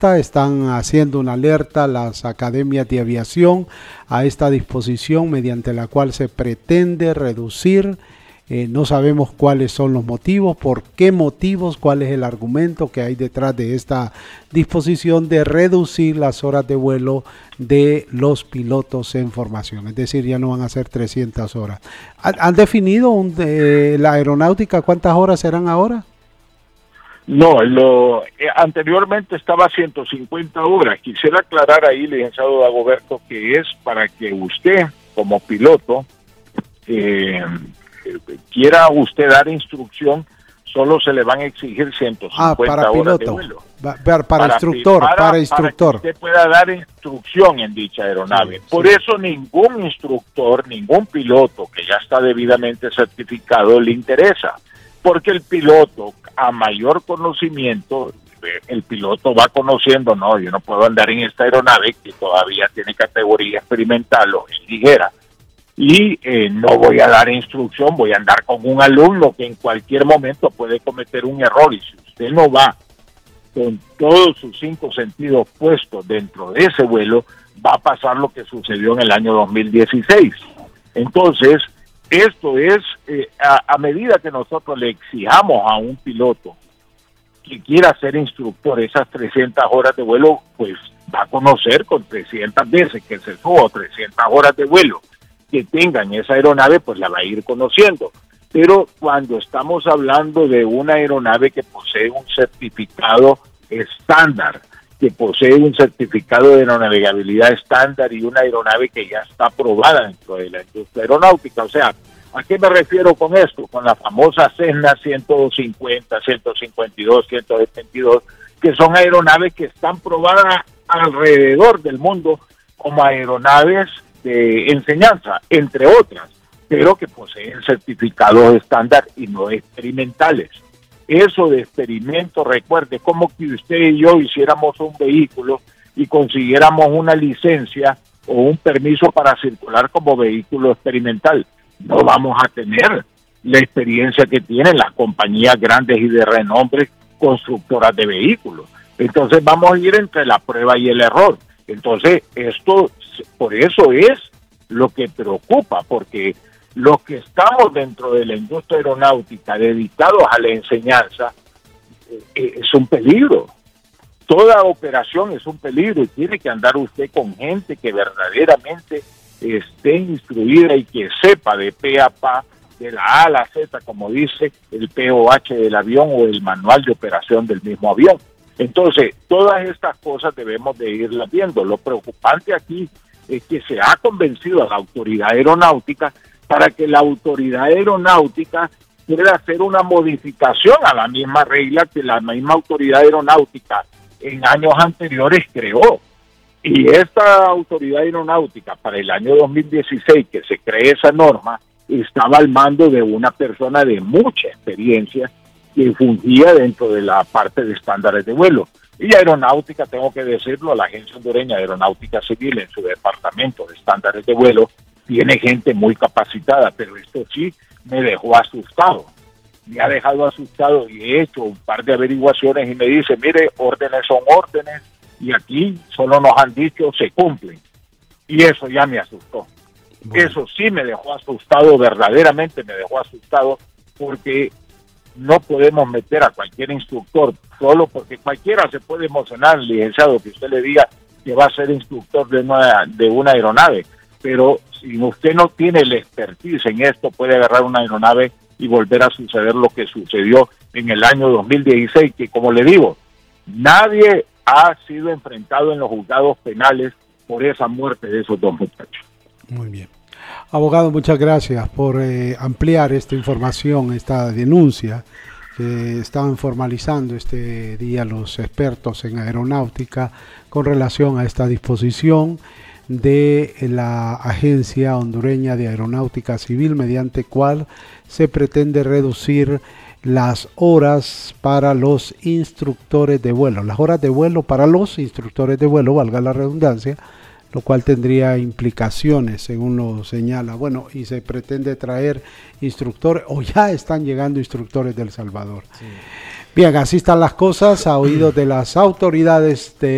están haciendo una alerta las academias de aviación a esta disposición mediante la cual se pretende reducir. No sabemos cuáles son los motivos, por qué motivos, cuál es el argumento que hay detrás de esta disposición de reducir las horas de vuelo de los pilotos en formación. Es decir, ya no van a ser 300 horas. ¿Han definido la aeronáutica cuántas horas serán ahora? No, anteriormente estaba a 150 horas. Quisiera aclarar ahí, licenciado Dagoberto, que es para que usted, como piloto, quiera usted dar instrucción, solo se le van a exigir 150 para horas piloto. de vuelo. Para instructor. Para que usted pueda dar instrucción en dicha aeronave. Sí, Por eso ningún instructor, ningún piloto que ya está debidamente certificado le interesa. Porque el piloto, a mayor conocimiento, el piloto va conociendo, no, yo no puedo andar en esta aeronave que todavía tiene categoría experimental o es ligera. Y no voy a dar instrucción, voy a andar con un alumno que en cualquier momento puede cometer un error. Y si usted no va con todos sus 5 sentidos puestos dentro de ese vuelo, va a pasar lo que sucedió en el año 2016. Entonces, esto es, a medida que nosotros le exijamos a un piloto que quiera ser instructor esas 300 horas de vuelo, pues va a conocer con 300 veces que se suba 300 horas de vuelo que tengan esa aeronave, pues la va a ir conociendo. Pero cuando estamos hablando de una aeronave que posee un certificado estándar, que posee un certificado de aeronavegabilidad estándar y una aeronave que ya está aprobada dentro de la industria aeronáutica, o sea, ¿a qué me refiero con esto? Con la famosa Cessna 150, 152, 172, que son aeronaves que están probadas alrededor del mundo como aeronaves de enseñanza, entre otras, pero que poseen certificados estándar y no experimentales. Eso de experimento, recuerde, como que usted y yo hiciéramos un vehículo y consiguiéramos una licencia o un permiso para circular como vehículo experimental. No vamos a tener la experiencia que tienen las compañías grandes y de renombre constructoras de vehículos. Entonces vamos a ir entre la prueba y el error. Entonces esto, por eso es lo que preocupa, porque los que estamos dentro de la industria aeronáutica dedicados a la enseñanza es un peligro. Toda operación es un peligro y tiene que andar usted con gente que verdaderamente esté instruida y que sepa de pe a pa, de la A a la Z, como dice el POH del avión o el manual de operación del mismo avión. Entonces, todas estas cosas debemos de irlas viendo. Lo preocupante aquí es que se ha convencido a la autoridad aeronáutica para que la autoridad aeronáutica pueda hacer una modificación a la misma regla que la misma autoridad aeronáutica en años anteriores creó. Y esta autoridad aeronáutica para el año 2016 que se cree esa norma estaba al mando de una persona de mucha experiencia que fungía dentro de la parte de estándares de vuelo. Y aeronáutica, tengo que decirlo, la Agencia Hondureña de Aeronáutica Civil en su departamento de estándares de vuelo tiene gente muy capacitada, pero esto sí me dejó asustado. Me ha dejado asustado y he hecho un par de averiguaciones y me dice, mire, órdenes son órdenes y aquí solo nos han dicho se cumplen. Y eso ya me asustó. Bueno. Eso sí me dejó asustado, verdaderamente me dejó asustado, porque no podemos meter a cualquier instructor solo porque cualquiera se puede emocionar, licenciado, que usted le diga que va a ser instructor de una aeronave, pero si usted no tiene la expertise en esto, puede agarrar una aeronave y volver a suceder lo que sucedió en el año 2016, que como le digo, nadie ha sido enfrentado en los juzgados penales por esa muerte de esos 2 muchachos. Muy bien. Abogado, muchas gracias por ampliar esta información, esta denuncia que estaban formalizando este día los expertos en aeronáutica con relación a esta disposición de la Agencia Hondureña de Aeronáutica Civil, mediante cual se pretende reducir las horas para los instructores de vuelo, las horas de vuelo para los instructores de vuelo, valga la redundancia, lo cual tendría implicaciones, según lo señala. Bueno, y se pretende traer instructores, o ya están llegando instructores de El Salvador. Sí. Bien, así están las cosas, a oídos de las autoridades de